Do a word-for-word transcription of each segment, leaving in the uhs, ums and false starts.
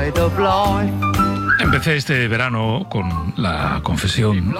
Empecé este verano con la confesión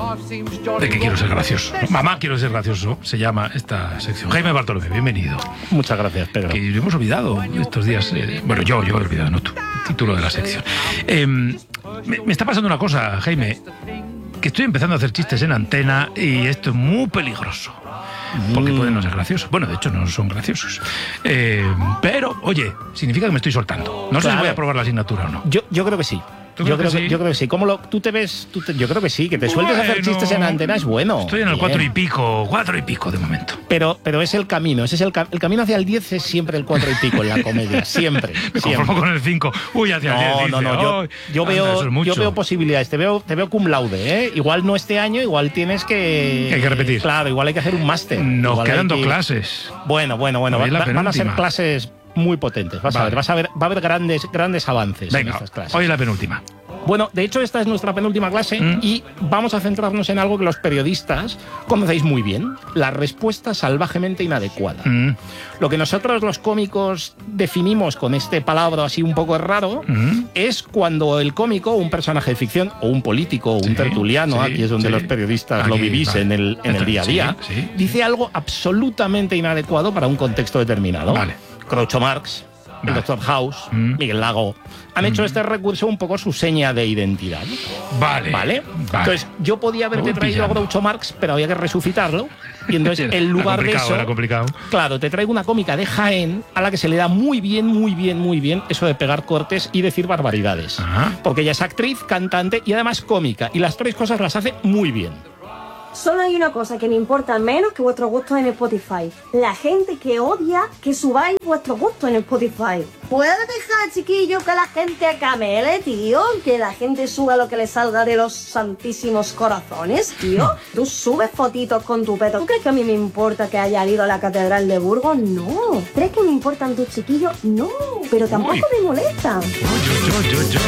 de que quiero ser gracioso. Mamá, quiero ser gracioso, se llama esta sección. Jaime Bartolomé, bienvenido. Muchas gracias, Pedro. Que hemos olvidado estos días, eh, bueno, yo, yo he olvidado, no tú, el título de la sección. Eh, me, me está pasando una cosa, Jaime, que estoy empezando a hacer chistes en antena y esto es muy peligroso. Porque pueden no ser graciosos. Bueno, de hecho no son graciosos. Eh, pero, oye, significa que me estoy soltando. No sé Claro. si voy a aprobar la asignatura o no. Yo, yo creo que sí. ¿Tú Yo crees creo que que, sí? yo creo que sí. ¿Cómo lo, tú te ves? Tú te- yo creo que sí, que te sueltes a hacer Bueno, chistes en antena es bueno. Estoy en el Bien. cuatro y pico, cuatro y pico de momento. Pero, pero es el camino, ese es el, ca- el camino hacia el diez es siempre el cuatro y pico en la comedia, siempre. Me siempre. conformo con el cinco. Uy, hacia el diez. No, dice, no, no, yo, "Ay, yo anda, eso veo, es yo mucho". veo posibilidades, te veo, te veo cum laude, ¿eh? Igual no este año, igual tienes que... Hay que repetir. Claro, igual hay que hacer un máster. Nos Igual hay quedan dos que- clases. Bueno, bueno, bueno, Hoy va- la va- van a ser penúltima. clases muy potentes, vas a Vale. ver, vas a ver, va a haber grandes, grandes avances en Venga, estas clases. hoy es la penúltima. Bueno, de hecho esta es nuestra penúltima clase Mm. y vamos a centrarnos en algo que los periodistas conocéis muy bien, la respuesta salvajemente inadecuada. Mm, Lo que nosotros los cómicos definimos con este palabra así un poco raro mm. es cuando el cómico, un personaje de ficción o un político o un Sí, tertuliano, sí, aquí es donde sí. los periodistas lo Aquí, vivís vale. en el, en el día a día, Sí, sí, dice algo absolutamente inadecuado para un contexto determinado. Vale. Groucho Marx, el Vale. doctor House, Mm. Miguel Lago, han hecho este recurso un poco su seña de identidad. Vale. ¿Vale? Vale. Entonces, yo podía haberte Voy traído a pillando. Groucho Marx, pero había que resucitarlo. Y entonces, en lugar de era complicado, eso, era complicado. claro, te traigo una cómica de Jaén a la que se le da muy bien, muy bien, muy bien eso de pegar cortes y decir barbaridades. Ajá. Porque ella es actriz, cantante y además cómica. Y las tres cosas las hace muy bien. Solo hay una cosa que me importa menos que vuestros gustos en Spotify. La gente que odia que subáis vuestros gustos en Spotify. ¿Puedes dejar, chiquillo, que la gente camele, tío? Que la gente suba lo que le salga de los santísimos corazones, tío. Tú subes fotitos con tu peto. ¿Tú crees que a mí me importa que haya ido a la Catedral de Burgos? No. ¿Crees que me importan tus chiquillos? No. Pero tampoco Uy. me molestan. Yo, yo, yo, yo.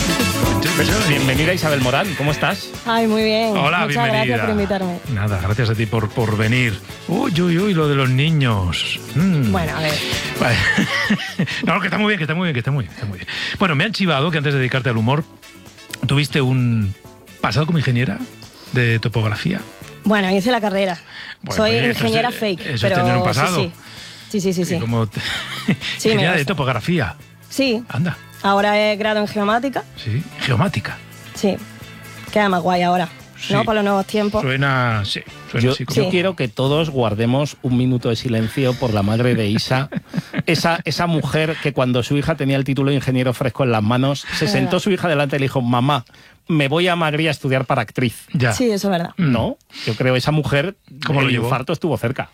Yo, yo. Bienvenida Isabel Morán, ¿cómo estás? Ay, muy bien. Hola, Muchas bienvenida. gracias por invitarme. Nada, gracias a ti por, por venir. Uy, uy, uy, lo de los niños. Mm. Bueno, a ver. Vale. No, que está muy bien, que está muy bien, que está muy bien, está muy bien. Bueno, me han chivado que antes de dedicarte al humor, tuviste un pasado como ingeniera de topografía. Bueno, hice la carrera. Bueno, Soy pues eso ingeniera es- fake. eso es pero tener un pasado. Sí, sí, sí, sí. sí, Y sí. como te- Sí, me ingeniera de gusta. topografía. Sí, Anda, ahora he grado en geomática. sí, geomática. Sí. Queda más guay ahora. Sí. ¿No? Para los nuevos tiempos. Suena, sí, suena Yo, así como... yo Sí. quiero que todos guardemos un minuto de silencio por la madre de Isa. Esa, esa mujer que cuando su hija tenía el título de ingeniero fresco en las manos, se Es sentó verdad. su hija delante y le dijo, mamá, me voy a Madrid a estudiar para actriz. Ya. Sí, eso es verdad. Mm. No, yo creo esa mujer, ¿Cómo lo el llevó? infarto estuvo cerca.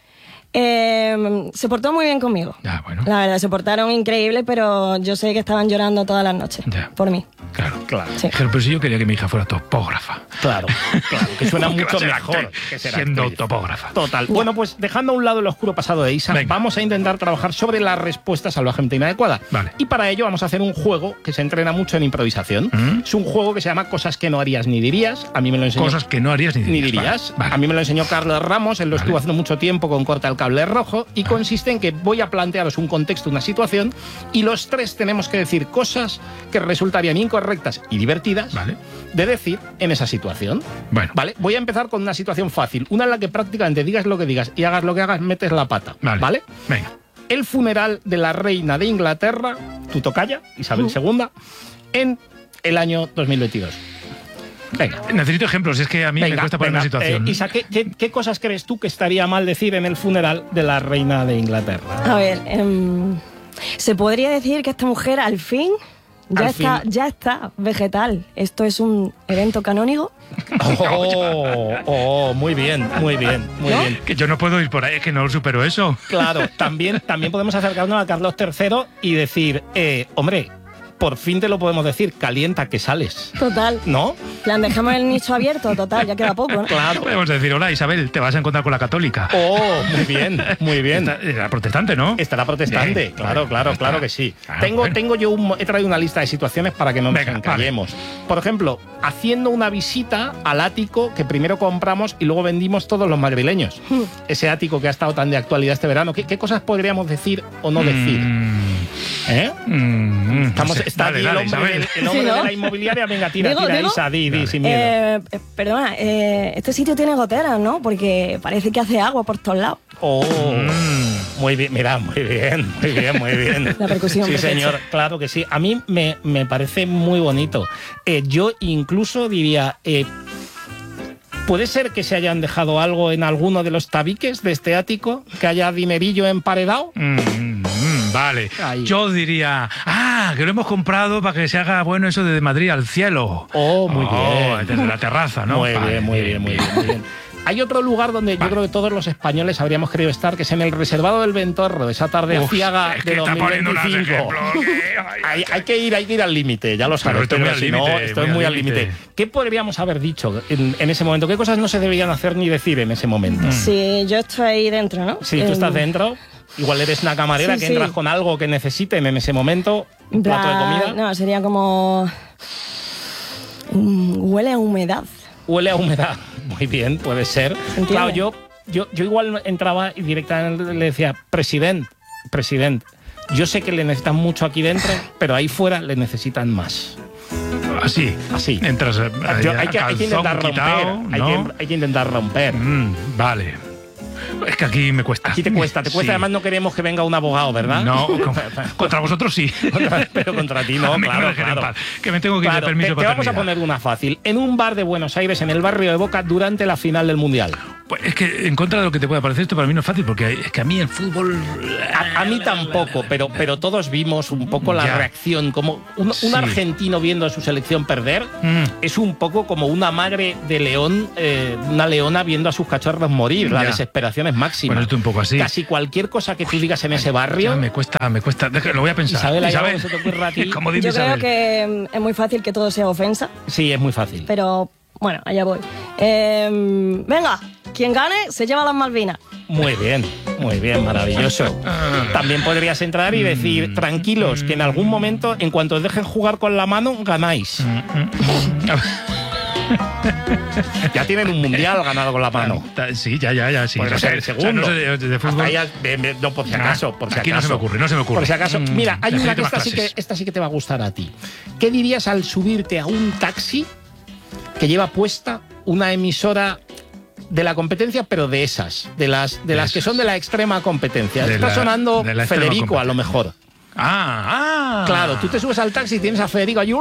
Eh, se portó muy bien conmigo. Ya, bueno. La verdad, se portaron increíble, pero yo sé que estaban llorando todas las noches. Ya. Por mí. Claro, Claro. Sí. Dijeron, pero si yo quería que mi hija fuera topógrafa. Claro, claro, que suena ¿Cómo que va mucho a ser mejor actriz que ser siendo actriz? topógrafa? Total. Bueno, pues dejando a un lado el oscuro pasado de Isa, Venga. vamos a intentar trabajar sobre la respuesta salvajemente inadecuada. Vale. Y para ello vamos a hacer un juego que se entrena mucho en improvisación. Mm. Es un juego que se llama Cosas que no harías ni dirías. A mí me lo enseñó. Cosas que no harías ni Ni dirías. dirías. Vale, vale. A mí me lo enseñó Carlos Ramos, él lo Vale. estuvo haciendo mucho tiempo con Corta el Cable Rojo y consiste en que voy a plantearos un contexto, una situación y los tres tenemos que decir cosas que resultarían incorrectas y divertidas Vale. de decir en esa situación. Bueno. Vale, voy a empezar con una situación fácil, una en la que prácticamente digas lo que digas y hagas lo que hagas, metes la pata. Vale. ¿Vale? Venga. El funeral de la reina de Inglaterra, tu tocaya, Isabel segunda, en el año dos mil veintidós. Venga. Necesito ejemplos, es que a mí me Venga, cuesta poner venga. una situación. Eh, Isa, ¿qué, qué, qué cosas crees tú que estaría mal decir en el funeral de la reina de Inglaterra? A ver, em, ¿se podría decir que esta mujer al fin ya Al está, fin. ya está vegetal? ¿Esto es un evento canónigo? Oh, oh, muy bien, muy bien, muy ¿No? bien. Que yo no puedo ir por ahí, es que no supero eso. Claro, también, también podemos acercarnos a Carlos tercero y decir, eh, hombre, por fin te lo podemos decir, calienta que sales. Total. ¿No? En plan, dejamos el nicho abierto, total, ya queda poco, ¿no? Claro. Podemos decir, hola Isabel, te vas a encontrar con la católica. Oh, muy bien, muy bien. Esta- Era protestante, ¿no? Estará protestante, Bien, claro, bueno, claro, ya claro está. que sí. Ah, tengo, bueno. tengo yo un, he traído una lista de situaciones para que no nos Venga, encallemos. Por ejemplo, haciendo una visita al ático que primero compramos y luego vendimos todos los madrileños. Hmm. Ese ático que ha estado tan de actualidad este verano. ¿Qué, qué cosas podríamos decir o no decir? Mm, ¿Eh? Mm, Estamos, no sé. está Dale, aquí dale, el hombre, Isabel. del, el hombre Sí, ¿no? de la inmobiliaria. Venga, tira, ¿Digo, tira, digo? Isa, di, di, sin miedo. Eh, eh, perdona, eh, este sitio tiene goteras, ¿no? Porque parece que hace agua por todos lados. Oh, Mm. muy bien, mira, muy bien, muy bien, muy bien. La percusión, Sí, perfecto. señor, claro que sí. A mí me, me parece muy bonito. Eh, yo incluso diría, eh, ¿puede ser que se hayan dejado algo en alguno de los tabiques de este ático? ¿Que haya dinerillo emparedado? Mm, mm, mm, vale. Ahí. Yo diría, ah, que lo hemos comprado para que se haga bueno eso de Madrid al cielo. Oh, muy bien. Desde la terraza, ¿no? Muy Vale, bien, muy bien, muy bien, muy bien. Hay otro lugar donde yo Vale. creo que todos los españoles habríamos querido estar, que es en el reservado del Ventorro, esa tarde Uf, aciaga es que de está poniendo unos dos mil veinticinco. ejemplos que- ay, Hay, ay, hay que ir, hay que ir al límite, ya lo sabes. estoy muy al si no, límite, estoy muy muy al al límite. límite. ¿Qué podríamos haber dicho en, en ese momento? ¿Qué cosas no se deberían hacer ni decir en ese momento? Mm. Sí, yo estoy ahí dentro, ¿no? Si tú Eh, estás dentro, igual eres una camarera Sí, que sí. entras con algo que necesiten en ese momento, un plato de bla- comida. No, sería como... Mm, huele a humedad. Huele a humedad. Muy bien, puede ser. ¿Entiende? Claro, yo, yo, yo igual entraba y directamente le decía, presidente, presidente, yo sé que le necesitan mucho aquí dentro, pero ahí fuera le necesitan más. Así. Así. Entras eh, Yo- a hay, que, hay que calzón intentar quitado, romper. Hay, ¿no? que, hay que intentar romper. Mm, vale. Es que aquí me cuesta. Aquí te cuesta, te cuesta. Sí. Además no queremos que venga un abogado, ¿verdad? No, con- contra vosotros sí. Contra- pero contra ti no, A mí claro, me dejen en claro. paz, que me tengo que ir Claro, de permiso te, te de vamos a paternidad. poner una fácil. En un bar de Buenos Aires, en el barrio de Boca, durante la final del Mundial. Pues es que en contra de lo que te pueda parecer esto, para mí no es fácil, porque es que a mí el fútbol... A, a mí tampoco, pero, pero todos vimos un poco la Ya. reacción. Como un, un Sí. argentino viendo a su selección perder Mm. es un poco como una madre de león, eh, una leona viendo a sus cachorros morir. La Ya. desesperación es máxima. Bueno, esto un poco así. Casi cualquier cosa que tú digas en ese barrio. Ya me cuesta, me cuesta. Deja- Lo voy a pensar. Isabel, ¿hay algo que se te ocurra a ti? Como dice Yo creo Isabel. que mm, es muy fácil que todo sea ofensa, Sí, es muy fácil. pero bueno, allá voy. Eh, venga, quien gane se lleva las Malvinas. Muy bien, muy bien, maravilloso. Ah. También podrías entrar y Mm. decir, tranquilos, que en algún momento, en cuanto os dejen jugar con la mano, ganáis. Ya tienen un mundial ganado con la mano. Ta- Sí, ya, ya, ya. Sí. Pues no O sea, sé, el o sea, segundo. no sé de, de fútbol. Hasta ahí ya- bien, bien, no, por si Ah, acaso, por si aquí no acaso. se me ocurre, no se me ocurre. Por si acaso. Mm, Mira, hay una necesito que más esta sí que, clases. esta sí que te va a gustar a ti. ¿Qué dirías al subirte a un taxi que lleva puesta una emisora de la competencia, pero de esas, de las, de De las que esas. son de la extrema competencia? De Está la- sonando de la extrema Federico, a lo competencia. mejor. Ah, ah. Claro, tú te subes al taxi y tienes a Federico allí,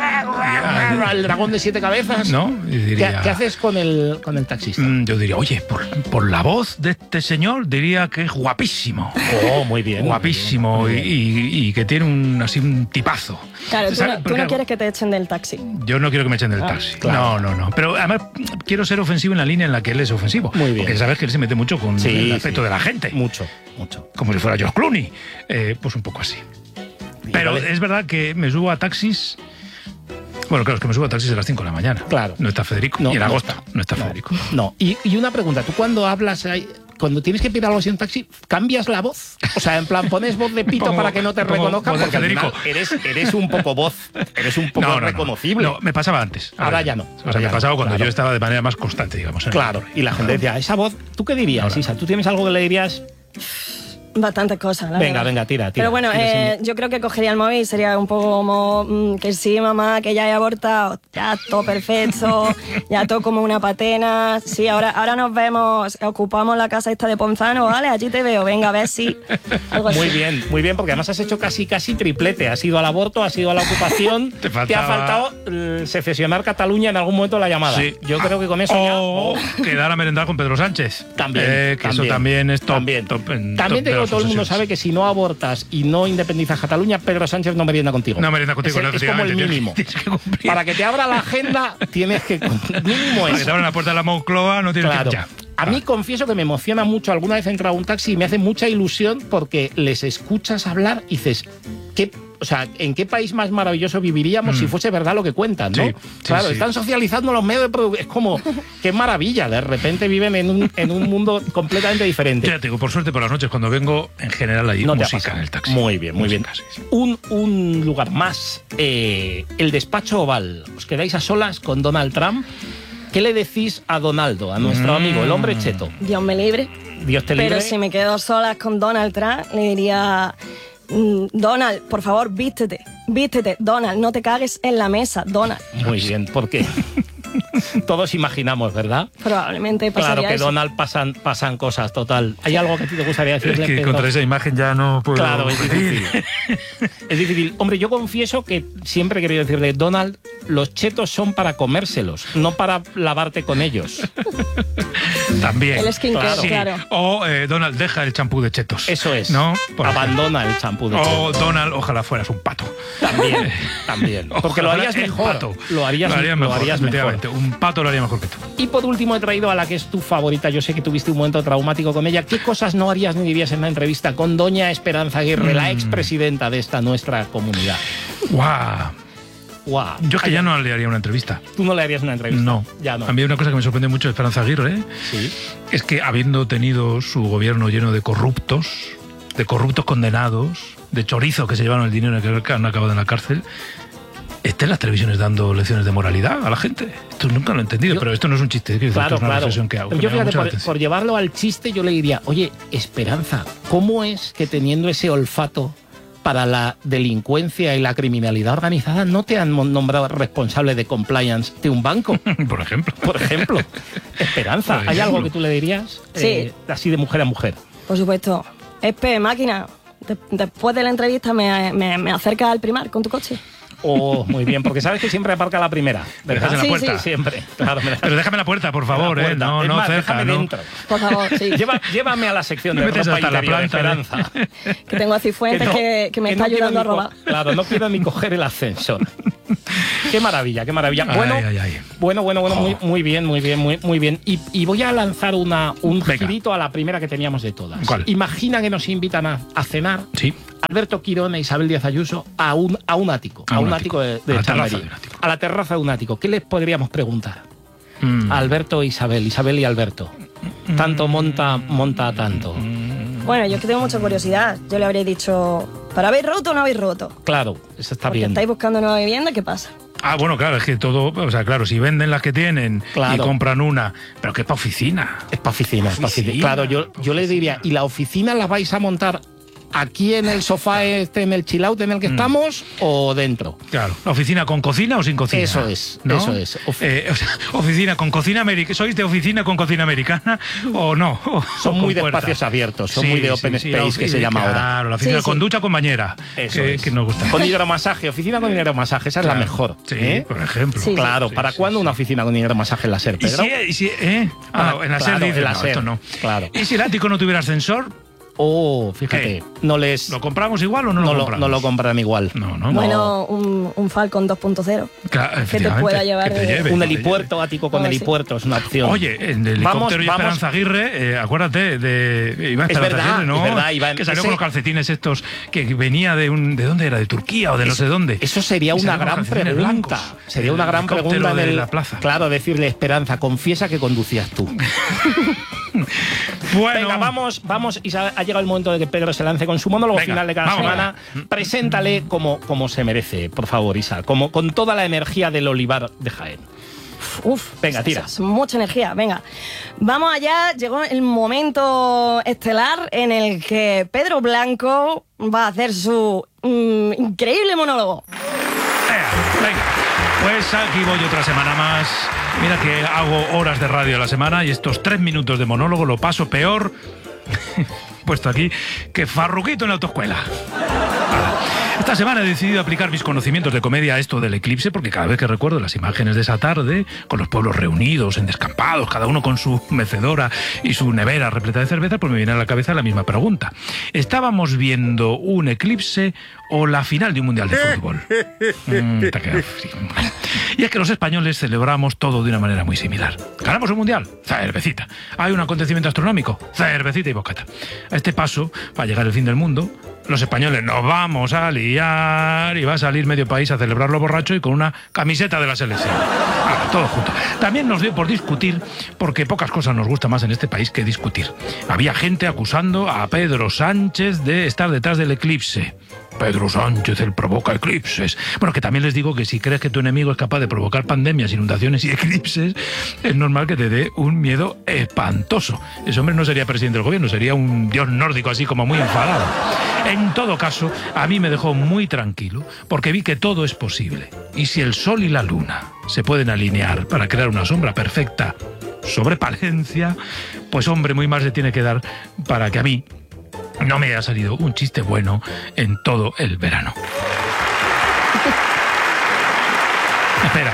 el dragón de siete cabezas. ¿No? Y ¿Qué, diría- qué haces con el, con el taxista? Mm, Yo diría, oye, por, por la voz de este señor, diría que es guapísimo. Oh, muy bien. Guapísimo muy y, bien. y- y que tiene un así un tipazo. Claro, tú ¿Sabes? no, tú Porque no quieres que te echen del taxi. Yo no quiero que me echen del Ah, taxi. claro. No, no, no. Pero además quiero ser ofensivo en la línea en la que él es ofensivo. Muy bien. Porque sabes que él se mete mucho con Sí, el aspecto sí. de la gente. Mucho, mucho. Como si fuera George Clooney. Eh, pues un poco así. Pero vale. es verdad que me subo a taxis. Bueno, claro, es que me subo a taxis a las cinco de la mañana. Claro. No está Federico. No, y en no agosto está. no está No, Federico. No. Y, y una pregunta, tú cuando hablas, ahí, cuando tienes que pedir algo así en taxi, ¿cambias la voz? O sea, en plan, ¿pones voz de pito Pongo- para que no te pongo reconozcan? voz de Porque al final Federico. eres, eres un poco voz, eres un poco No, no, no. reconocible. No, me pasaba antes. Ahora ya no. O Ahora sea, ya me no, pasaba cuando claro. yo estaba de manera más constante, digamos. en el- Claro, y la gente decía, esa voz, ¿tú qué dirías, Ahora. Isa? ¿Tú tienes algo que le dirías? Bastantes cosas, la Venga, verdad. venga, tira, tira. Pero bueno, Tira sin eh, miedo. yo creo que cogería el móvil y sería un poco como mm, que sí, mamá, que ya he abortado, ya todo perfecto, ya todo como una patena. Sí, ahora, ahora nos vemos, ocupamos la casa esta de Ponzano, ¿vale? Allí te veo, venga, a ver si. Algo así. Muy bien, muy bien, porque además has hecho casi casi triplete. Has ido al aborto, has ido a la ocupación. Te ha faltaba- faltado eh, secesionar Cataluña en algún momento de la llamada. Sí. Yo creo que con eso ya. O quedar a merendar con Pedro Sánchez. También, Eh, que eso también es top. También, top en- También top te de digo, las todo el mundo obsesiones. sabe que si no abortas y no independizas Cataluña, Pedro Sánchez no merienda contigo. No merienda contigo, Es, no, es como el efectivamente, mínimo. tienes que cumplir. Para que te abra la agenda, tienes que. Mínimo Para que eso. te abran la puerta de la Moncloa, no tienes Claro. que ya. A mí confieso que me emociona mucho. Alguna vez he entrado a un taxi y me hace mucha ilusión porque les escuchas hablar y dices, ¿qué, o sea, ¿en qué país más maravilloso viviríamos Mm. si fuese verdad lo que cuentan, ¿no? Sí, sí, claro, sí. están socializando los medios de producción. Es como, qué maravilla. De repente viven en un, en un mundo completamente diferente. Ya te digo, por suerte por las noches cuando vengo, en general hay No te ha música pasado. en el taxi. Muy bien, muy Música, bien. sí, sí. Un, un lugar más, eh, el despacho Oval. Os quedáis a solas con Donald Trump. ¿Qué le decís a Donaldo, a nuestro Mm. amigo, el hombre cheto? Dios me libre. Dios te libre. Pero si me quedo solas con Donald Trump, le diría, Donald, por favor, vístete, vístete. Donald, no te cagues en la mesa, Donald. Muy bien, porque todos imaginamos, ¿verdad? Probablemente pasaría Claro que eso. Donald pasan, pasan cosas, total. ¿Hay algo que a ti te gustaría decirle, Es que Pedro? contra esa imagen ya no puedo... Claro, es difícil. Es difícil. Hombre, yo confieso que siempre he querido decirle, Donald, los chetos son para comérselos, no para lavarte con ellos. También. El skincare, Claro. Sí. claro. O eh, Donald, deja el champú de chetos. Eso es. ¿No? Por ejemplo. Abandona el champú de O chetos. Donald, ojalá fueras un pato. También, también. Porque lo Ojalá harías el mejor. pato. Lo harías, lo mejor, harías mejor. efectivamente. Un pato lo haría mejor que tú. Y por último he traído a la que es tu favorita. Yo sé que tuviste un momento traumático con ella. ¿Qué cosas no harías ni dirías en la entrevista con doña Esperanza Aguirre, la expresidenta de esta nuestra comunidad? ¡Guau! Guau. Yo es que ya no le haría una entrevista. Tú no le harías una entrevista. No. Ya no. A mí hay una cosa que me sorprende mucho de Esperanza Aguirre, ¿eh? Sí. Es que habiendo tenido su gobierno lleno de corruptos, de corruptos condenados, de chorizos que se llevaron el dinero y que han acabado en la cárcel, esté en las televisiones dando lecciones de moralidad a la gente. Esto nunca lo he entendido, Yo- pero esto no es un chiste, quiero decir, Claro, esto es una claro. reflexión que hago. que Yo me llama fíjate, mucho la por, atención. por llevarlo al chiste, yo le diría, oye, Esperanza, ¿cómo es que teniendo ese olfato para la delincuencia y la criminalidad organizada no te han mon- nombrado responsable de compliance de un banco? Por ejemplo. Por ejemplo. Esperanza, Por ¿hay algo ejemplo. que tú le dirías? Sí. Eh, así de mujer a mujer. Por supuesto. Espe, máquina, de- después de la entrevista me, me, me acercas al Primar con tu coche. Oh, muy bien, porque sabes que siempre aparca la primera. ¿Me dejas en la Sí, puerta? sí. Siempre. Claro, me dejas Pero déjame la puerta, por favor, en la ¿eh? puerta. No, Es no más, cerca, déjame ¿no? dentro. Por favor, sí. Lleva- llévame a la sección Me de metes ropa hasta la interior, planta, ¿eh? Esperanza. Que tengo a Cifuentes no- que, que me está no quiero ayudando a ni co- robar. Claro, no quiero ni coger el ascensor. Qué maravilla, qué maravilla. Ay, Bueno, ay, ay. bueno, bueno, bueno, Jo. muy, muy bien, muy bien, muy, muy bien. Y, y voy a lanzar una, un Venga. girito a la primera que teníamos de todas. ¿Cuál? Imagina que nos invitan a, a cenar Sí. Alberto Quirón e Isabel Díaz Ayuso a un, a un ático, a, un ático, de, de A la terraza Chamberí. de un ático. A la terraza de un ático. ¿Qué les podríamos preguntar? Mm. A Alberto e Isabel, Isabel y Alberto. Tanto monta, monta tanto. Bueno, yo es que tengo mucha curiosidad. Yo le habría dicho, ¿para habéis roto o no habéis roto? Claro, eso está Porque bien. estáis buscando nueva vivienda, ¿qué pasa? Ah, bueno, claro, es que todo, o sea, claro, si venden las que tienen y Claro. compran una, pero que es para oficina. Es para oficina, es pa' oficina. Oficina, Claro, yo, yo le diría, ¿y la oficina la vais a montar aquí en el sofá este, en el chill out en el que estamos o dentro? Claro, ¿oficina con cocina o sin cocina? Eso es, ¿no? eso es. Of- Eh, o sea, oficina con cocina americana. ¿Sois de oficina con cocina americana o no? O- Son o muy con de puerta. espacios abiertos, son Sí, muy de sí, open sí, space, la que se ofi- llama ahora. Claro, la oficina Sí, con sí. ducha con bañera. Eso que, es. que nos gusta. Con hidromasaje, oficina con hidromasaje, esa es la Claro. mejor. Sí, ¿eh? por ejemplo. Sí. Claro, Sí, ¿para sí, cuándo sí. una oficina con hidromasaje en la SER, ¿Y Pedro? si, y si- eh? Ah, Ah, en la SER claro, dice, en la no, SER, esto no. claro. ¿Y si el ático no tuviera ascensor? Oh, fíjate, ¿Qué? no les... ¿Lo compramos igual o no, no, lo lo, compramos? no lo compran igual. No, no. Bueno, un, un Falcon dos punto cero. Claro, que te efectivamente, pueda llevar que te de- lleve, Un que te helipuerto ático con Oh, sí. helipuerto es una opción. Oye, en el helicóptero Vamos, y vamos. Esperanza Aguirre, eh, acuérdate de Iván Es Esperanza verdad, Aguirre, ¿no? es verdad, Iván. Que salió Ese- con los calcetines estos que venía de un ¿de dónde era? De Turquía o de no Eso- sé dónde. Eso sería Y una salió con gran calcetines pregunta. blancos. Sería una El gran helicóptero pregunta en de el- la plaza. Claro, decirle, Esperanza, confiesa que conducías tú. Bueno, Venga, vamos, vamos. Y ha llegado el momento de que Pedro se lance con su monólogo Venga, final de cada vamos. semana. Preséntale como, como se merece, por favor, Isa. Como, con toda la energía del olivar de Jaén. Uf, Venga, es- tira. es mucha energía, venga. Vamos allá, llegó el momento estelar en el que Pedro Blanco va a hacer su mm, increíble monólogo. Ea, venga. Pues aquí voy otra semana más. Mira que hago horas de radio a la semana y estos tres minutos de monólogo lo paso peor, puesto aquí, que Farruquito en la autoescuela. Vale. Esta semana he decidido aplicar mis conocimientos de comedia a esto del eclipse, porque cada vez que recuerdo las imágenes de esa tarde, con los pueblos reunidos en descampados, cada uno con su mecedora y su nevera repleta de cerveza, pues me viene a la cabeza la misma pregunta. ¿Estábamos viendo un eclipse o la final de un mundial de fútbol? Mm, te ha quedado, sí. Y es que los españoles celebramos todo de una manera muy similar. ¿Ganamos un mundial? Cervecita. ¿Hay un acontecimiento astronómico? Cervecita y bocata. A este paso, para llegar el fin del mundo, los españoles nos vamos a liar y va a salir medio país a celebrarlo borracho y con una camiseta de la selección. Ahora, todo junto. También nos dio por discutir, porque pocas cosas nos gusta más en este país que discutir. Había gente acusando a Pedro Sánchez de estar detrás del eclipse. Pedro Sánchez, él provoca eclipses. Bueno, que también les digo que si crees que tu enemigo es capaz de provocar pandemias, inundaciones y eclipses, es normal que te dé un miedo espantoso. Ese hombre no sería presidente del gobierno, sería un dios nórdico así como muy enfadado. En todo caso, a mí me dejó muy tranquilo, porque vi que todo es posible. Y si el sol y la luna se pueden alinear para crear una sombra perfecta sobre Palencia, pues hombre, muy más se tiene que dar para que a mí no me haya salido un chiste bueno en todo el verano. Espera.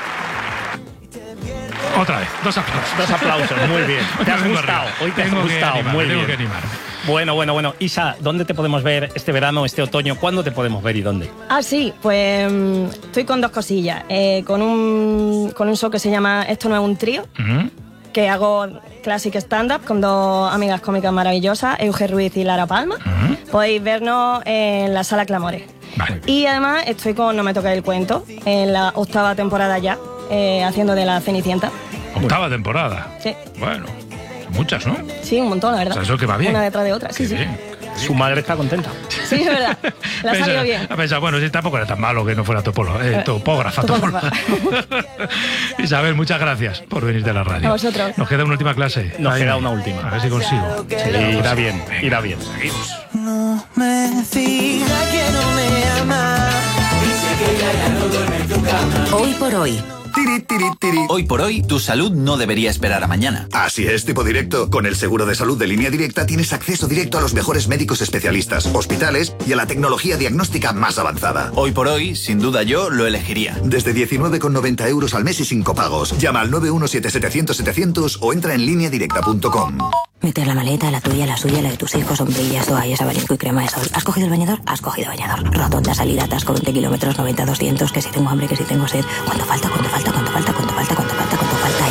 Otra vez, dos aplausos. Dos aplausos, muy bien. Te has gustado, hoy te has gustado, muy bien. Tengo que animarme. Bueno, bueno, bueno. Isa, ¿dónde te podemos ver este verano, este otoño? ¿Cuándo te podemos ver y dónde? Ah, sí, pues mm, estoy con dos cosillas. Eh, con, un, con un show que se llama Esto no es un trío, Uh-huh. que hago classic stand-up con dos amigas cómicas maravillosas, Euge Ruiz y Lara Palma. Uh-huh. Podéis vernos en la Sala Clamores. Vale. Y además estoy con No me toques el cuento, en la octava temporada ya, eh, haciendo de la Cenicienta. Octava temporada. Sí, Bueno, muchas, ¿no? sí, un montón, la verdad. O sea, eso que va bien. Una detrás de otra, sí, Qué sí. bien. Su madre está contenta. Sí, es verdad. La ha salido bien. A pensar, bueno, sí, tampoco era tan malo que no fuera topóloga, eh, topógrafa. Topógrafa. topóloga. Isabel, muchas gracias por venir de la radio. A vosotros. Nos queda una última clase. Nos Ahí, queda una última. A ver si consigo. Sí, irá bien, irá bien. Seguimos. No me diga que no me ama. Dice que ella ya no duerme en tu cama. Hoy por hoy. Tiri, tiri, tiri. Hoy por hoy, tu salud no debería esperar a mañana. Así es, tipo directo. Con el seguro de salud de Línea Directa tienes acceso directo a los mejores médicos especialistas, hospitales y a la tecnología diagnóstica más avanzada. Hoy por hoy, sin duda yo lo elegiría. Desde diecinueve con noventa euros al mes y sin copagos. Llama al nueve uno siete setecientos setecientos o entra en línea directa punto com. Meter la maleta, la tuya, la suya, la de tus hijos, sombrillas, toallas, abanico y crema de sol. ¿Has cogido el bañador? Has cogido bañador. Rotonda, salida, atasco, veinte kilómetros, noventa, doscientos, que si tengo hambre, que si tengo sed. ¿Cuánto falta? ¿Cuánto falta? ¿Cuánto falta? ¿Cuánto falta? ¿Cuánto falta? ¿Cuánto falta?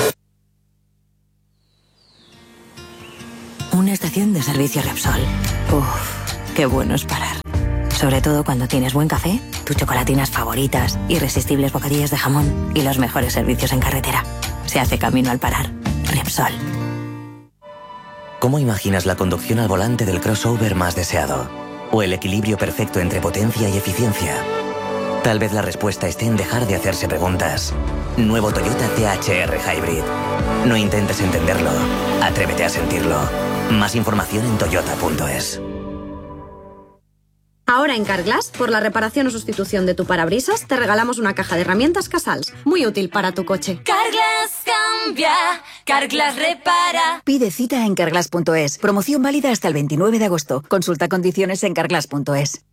Y... Una estación de servicio Repsol. Uff, qué bueno es parar. Sobre todo cuando tienes buen café, tus chocolatinas favoritas, irresistibles bocadillas de jamón y los mejores servicios en carretera. Se hace camino al parar. Repsol. ¿Cómo imaginas la conducción al volante del crossover más deseado? ¿O el equilibrio perfecto entre potencia y eficiencia? Tal vez la respuesta esté en dejar de hacerse preguntas. Nuevo Toyota T H R Hybrid. No intentes entenderlo. Atrévete a sentirlo. Más información en toyota punto es. Ahora en Carglass, por la reparación o sustitución de tu parabrisas, te regalamos una caja de herramientas Casals, muy útil para tu coche. Carglass cambia, Carglass repara. Pide cita en carglass punto es. Promoción válida hasta el veintinueve de agosto. Consulta condiciones en carglass punto es.